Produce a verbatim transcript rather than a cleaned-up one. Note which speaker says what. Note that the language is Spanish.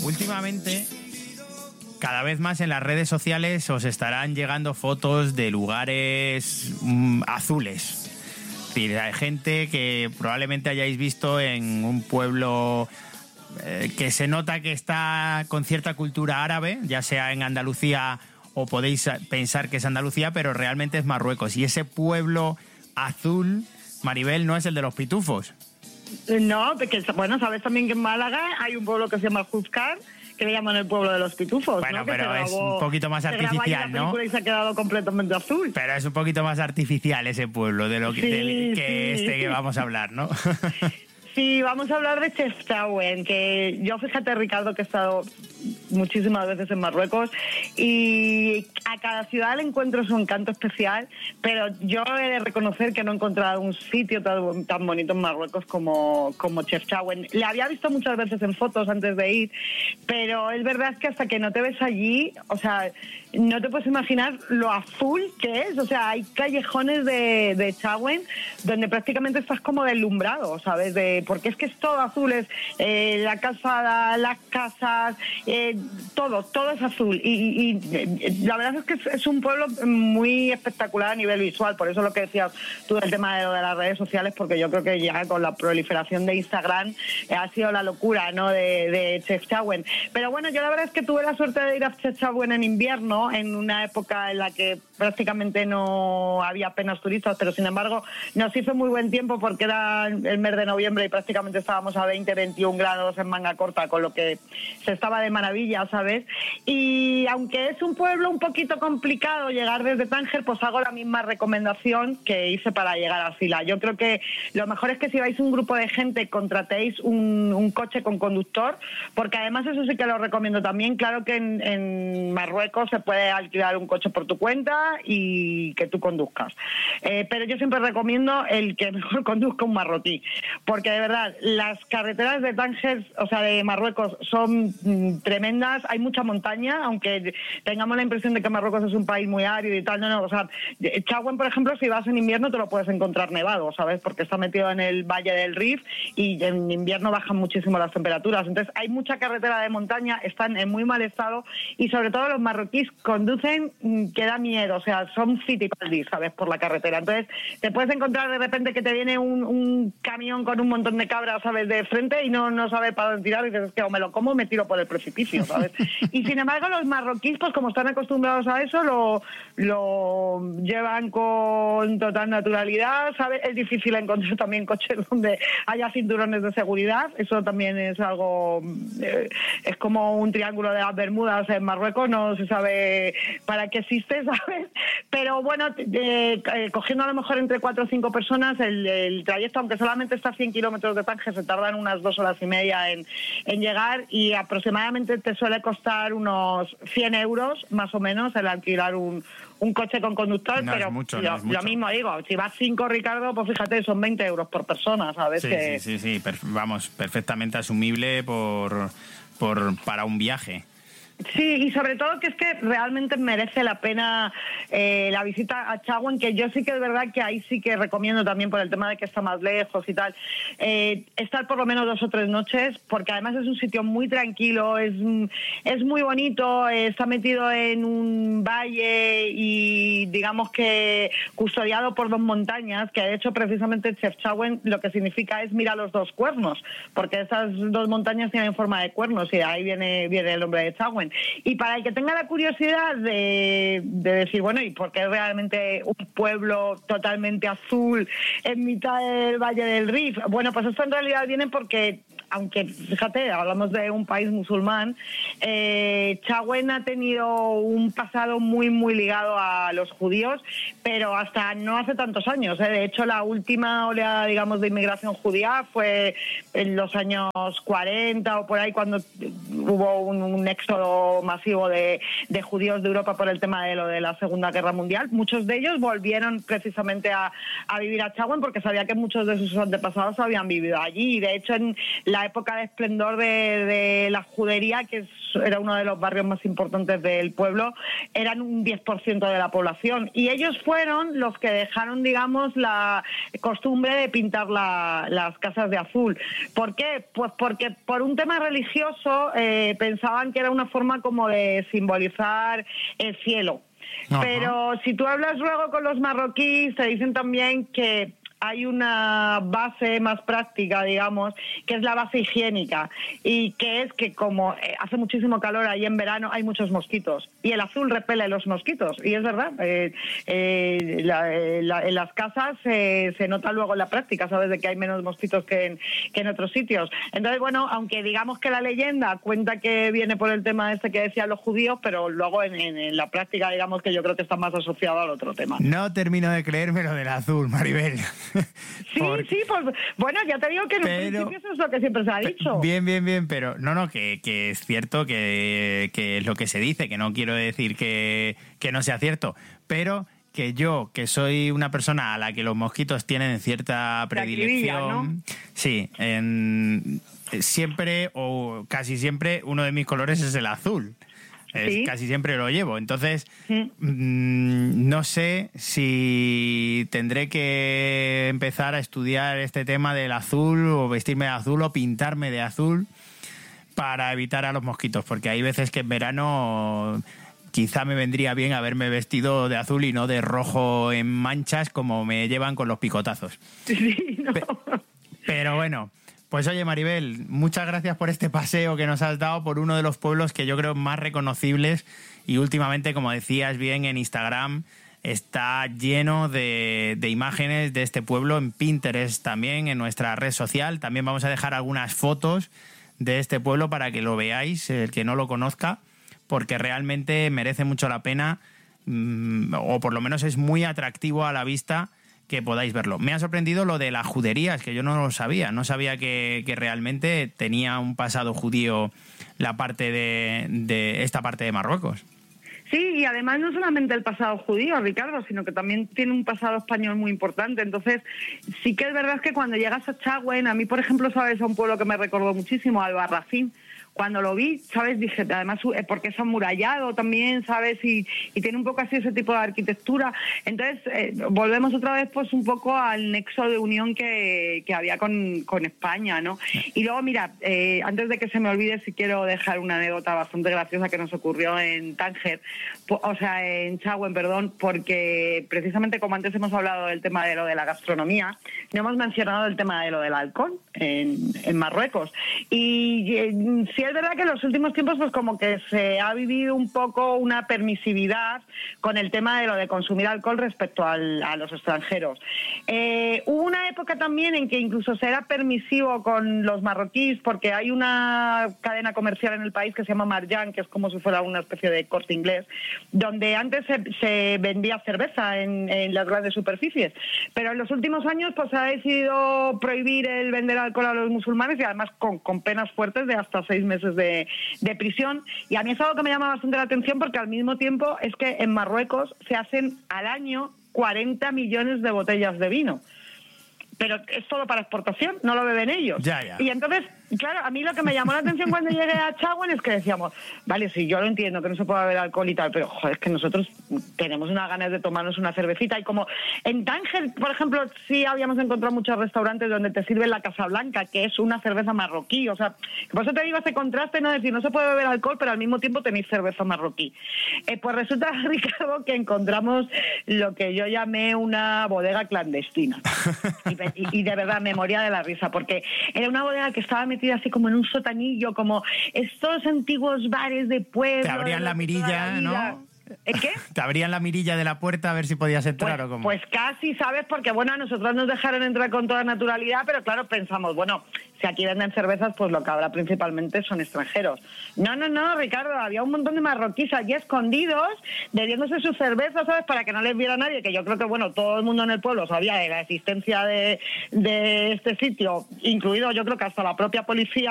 Speaker 1: Últimamente, cada vez más en las redes sociales os estarán llegando fotos de lugares mmm, azules. Es decir, hay gente que probablemente hayáis visto en un pueblo eh, que se nota que está con cierta cultura árabe, ya sea en Andalucía o podéis pensar que es Andalucía, pero realmente es Marruecos. Y ese pueblo azul, Maribel, no es el de los pitufos.
Speaker 2: No, porque, bueno, sabes también que en Málaga hay un pueblo que se llama Juzcar, que le llaman el pueblo de los pitufos.
Speaker 1: Bueno,
Speaker 2: ¿no?
Speaker 1: pero
Speaker 2: grabó,
Speaker 1: es un poquito más artificial, ¿no?
Speaker 2: Y se ha quedado completamente azul.
Speaker 1: Pero es un poquito más artificial ese pueblo de lo que,
Speaker 2: sí,
Speaker 1: del, que
Speaker 2: sí.
Speaker 1: este que vamos a hablar, ¿no?
Speaker 2: Sí, vamos a hablar de Chefchaouen, que yo, fíjate, Ricardo, que he estado muchísimas veces en Marruecos y a cada ciudad le encuentro su encanto especial, pero yo he de reconocer que no he encontrado un sitio tan, tan bonito en Marruecos como, como Chefchaouen. Le había visto muchas veces en fotos antes de ir, pero es verdad que hasta que no te ves allí, o sea, no te puedes imaginar lo azul que es. O sea, hay callejones de, de Chaouen donde prácticamente estás como deslumbrado, ¿sabes? De, porque es que es todo azul, es eh, la calzada, las casas, eh, todo, todo es azul. Y, y, y la verdad es que es, es un pueblo muy espectacular a nivel visual. Por eso lo que decías tú del tema de, lo de las redes sociales, porque yo creo que ya con la proliferación de Instagram eh, ha sido la locura, ¿no?, de, de Chefchaouen. Pero bueno, yo la verdad es que tuve la suerte de ir a Chefchaouen en invierno, en una época en la que prácticamente no había apenas turistas, pero sin embargo nos hizo muy buen tiempo porque era el mes de noviembre y prácticamente estábamos a veinte, veintiún grados en manga corta, con lo que se estaba de maravilla, ¿sabes? Y aunque es un pueblo un poquito complicado llegar desde Tánger, pues hago la misma recomendación que hice para llegar a Sila. Yo creo que lo mejor es que si vais un grupo de gente, contratéis un, un coche con conductor, porque además eso sí que lo recomiendo también. Claro que en, en Marruecos se puede alquilar un coche por tu cuenta y que tú conduzcas, eh, pero yo siempre recomiendo el que mejor conduzca un marroquí, porque de verdad las carreteras de Tánger, o sea, de Marruecos, son mm, tremendas. Hay mucha montaña, aunque tengamos la impresión de que Marruecos es un país muy árido y tal. No, no, o sea, Chaouen, por ejemplo, si vas en invierno te lo puedes encontrar nevado, ¿sabes? Porque está metido en el Valle del Rif y en invierno bajan muchísimo las temperaturas. Entonces hay mucha carretera de montaña, están en muy mal estado y sobre todo los marroquíes conducen que da miedo, o sea, son fitipaldis, ¿sabes?, por la carretera. Entonces te puedes encontrar de repente que te viene un, un camión con un montón de cabras, ¿sabes?, de frente y no, no sabes para dónde tirar y dices, es que o me lo como o me tiro por el precipicio, ¿sabes? Y sin embargo los marroquíes, pues como están acostumbrados a eso, lo, lo llevan con total naturalidad, ¿sabes? Es difícil encontrar también coches donde haya cinturones de seguridad, eso también es algo, eh, es como un triángulo de las Bermudas en Marruecos, no se sabe para qué existe, ¿sabes? Pero bueno, eh, eh, cogiendo a lo mejor entre cuatro o cinco personas, el, el trayecto, aunque solamente está a cien kilómetros de Tánger, se tardan unas dos horas y media en, en llegar y aproximadamente te suele costar unos cien euros, más o menos, el alquilar un, un coche con conductor,
Speaker 1: no
Speaker 2: pero
Speaker 1: es mucho,
Speaker 2: lo,
Speaker 1: no es mucho.
Speaker 2: Lo mismo digo, si vas cinco, Ricardo, pues fíjate, son veinte euros por persona, ¿sabes?
Speaker 1: Sí,
Speaker 2: que...
Speaker 1: sí, sí, sí, perf- vamos, perfectamente asumible por, por para un viaje.
Speaker 2: Sí, y sobre todo que es que realmente merece la pena eh, la visita a Chaouen, que yo sí que es verdad que ahí sí que recomiendo también por el tema de que está más lejos y tal, eh, estar por lo menos dos o tres noches, porque además es un sitio muy tranquilo, es, es muy bonito, eh, está metido en un valle y digamos que custodiado por dos montañas, que de hecho precisamente Chefchaouen lo que significa es mira los dos cuernos, porque esas dos montañas tienen forma de cuernos y de ahí viene, viene el nombre de Chaouen. Y para el que tenga la curiosidad de, de decir, bueno, ¿y por qué realmente un pueblo totalmente azul en mitad del Valle del Rif? Bueno, pues esto en realidad viene porque, aunque, fíjate, hablamos de un país musulmán, eh, Chaouen ha tenido un pasado muy, muy ligado a los judíos, pero hasta no hace tantos años, ¿eh? De hecho, la última oleada, digamos, de inmigración judía fue en los años cuarenta o por ahí, cuando hubo un, un éxodo masivo de, de judíos de Europa por el tema de lo de la Segunda Guerra Mundial. Muchos de ellos volvieron precisamente a, a vivir a Chaouen porque sabía que muchos de sus antepasados habían vivido allí. Y de hecho, en la época de esplendor de, de la judería, que es, era uno de los barrios más importantes del pueblo, eran un diez por ciento de la población. Y ellos fueron los que dejaron, digamos, la costumbre de pintar la, las casas de azul. ¿Por qué? Pues porque por un tema religioso, eh, eh, pensaban que era una forma como de simbolizar el cielo. Ajá. Pero si tú hablas luego con los marroquíes, te dicen también que hay una base más práctica, digamos, que es la base higiénica, y que es que como hace muchísimo calor ahí en verano, hay muchos mosquitos, y el azul repele los mosquitos, y es verdad, eh, eh, la, la, en las casas eh, se nota luego en la práctica, sabes, de que hay menos mosquitos que en, que en otros sitios. Entonces, bueno, aunque digamos que la leyenda cuenta que viene por el tema este que decían los judíos, pero luego en, en, en la práctica, digamos que yo creo que está más asociado al otro tema.
Speaker 1: No termino de creerme lo del azul, Maribel.
Speaker 2: Sí, Porque... sí, pues bueno, ya te digo que en pero... un principio eso es lo que siempre se ha dicho.
Speaker 1: Bien, bien, bien, pero no, no, que, que es cierto que, que es lo que se dice, que no quiero decir que, que no sea cierto, pero que yo, que soy una persona a la que los mosquitos tienen cierta predilección, ¿no? Sí, en, siempre o casi siempre uno de mis colores es el azul. Es, ¿sí? Casi siempre lo llevo. Entonces, ¿sí? mmm, no sé si tendré que empezar a estudiar este tema del azul, o vestirme de azul, o pintarme de azul para evitar a los mosquitos, porque hay veces que en verano quizá me vendría bien haberme vestido de azul y no de rojo en manchas como me llevan con los picotazos.
Speaker 2: Sí, no.
Speaker 1: Pe- pero bueno... Pues oye, Maribel, muchas gracias por este paseo que nos has dado por uno de los pueblos que yo creo más reconocibles, y últimamente, como decías bien, en Instagram está lleno de, de imágenes de este pueblo, en Pinterest también, en nuestra red social. También vamos a dejar algunas fotos de este pueblo para que lo veáis, el que no lo conozca, porque realmente merece mucho la pena, mmm, o por lo menos es muy atractivo a la vista que podáis verlo. Me ha sorprendido lo de las juderías, que yo no lo sabía. No sabía que, que realmente tenía un pasado judío la parte de, de esta parte de Marruecos.
Speaker 2: Sí, y además no solamente el pasado judío, Ricardo, sino que también tiene un pasado español muy importante. Entonces, sí que es verdad que cuando llegas a Chagüen, a mí, por ejemplo, sabes, a un pueblo que me recordó muchísimo, Albarracín. Cuando lo vi, ¿sabes? Dije, además, porque es amurallado también, ¿sabes? Y, y tiene un poco así ese tipo de arquitectura. Entonces, eh, volvemos otra vez, pues, un poco al nexo de unión que, que había con, con España, ¿no? Y luego, mira, eh, antes de que se me olvide, sí quiero dejar una anécdota bastante graciosa que nos ocurrió en Tánger, o sea, en Chagüen, perdón, porque precisamente como antes hemos hablado del tema de lo de la gastronomía, no hemos mencionado el tema de lo del alcohol en, en Marruecos. Y eh, sí es verdad que en los últimos tiempos pues como que se ha vivido un poco una permisividad con el tema de lo de consumir alcohol respecto al, a los extranjeros. Eh, hubo una época también en que incluso se era permisivo con los marroquíes, porque hay una cadena comercial en el país que se llama Marjan, que es como si fuera una especie de Corte Inglés, donde antes se, se vendía cerveza en, en las grandes superficies, pero en los últimos años pues se ha decidido prohibir el vender alcohol a los musulmanes, y además con, con penas fuertes de hasta seis meses de, de prisión. Y a mí es algo que me llama bastante la atención, porque al mismo tiempo es que en Marruecos se hacen al año cuarenta millones de botellas de vino, pero es solo para exportación, no lo beben ellos.
Speaker 1: Ya, ya.
Speaker 2: Y entonces, claro, a mí lo que me llamó la atención cuando llegué a Chagüen es que decíamos, vale, sí, yo lo entiendo, que no se puede beber alcohol y tal, pero joder, es que nosotros tenemos unas ganas de tomarnos una cervecita. Y como en Tánger, por ejemplo, sí habíamos encontrado muchos restaurantes donde te sirven la Casablanca, que es una cerveza marroquí. O sea, por eso te digo ese contraste, no decir, no se puede beber alcohol, pero al mismo tiempo tenéis cerveza marroquí. Eh, pues resulta, Ricardo, que encontramos lo que yo llamé una bodega clandestina. Y, y, y de verdad me moría de la risa, porque era una bodega que estaba metida así como en un sotanillo, como estos antiguos bares de pueblo.
Speaker 1: Te abrían la mirilla, ¿no?
Speaker 2: ¿Qué?
Speaker 1: Te abrían la mirilla de la puerta a ver si podías entrar,
Speaker 2: pues,
Speaker 1: o cómo.
Speaker 2: Pues casi, ¿sabes? Porque bueno, a nosotros nos dejaron entrar con toda naturalidad, pero claro, pensamos, bueno, si aquí venden cervezas, pues lo que habrá principalmente son extranjeros. No, no, no, Ricardo, había un montón de marroquíes allí escondidos, bebiéndose sus cervezas, ¿sabes? Para que no les viera nadie, que yo creo que, bueno, todo el mundo en el pueblo sabía de la existencia de, de este sitio, incluido yo creo que hasta la propia policía.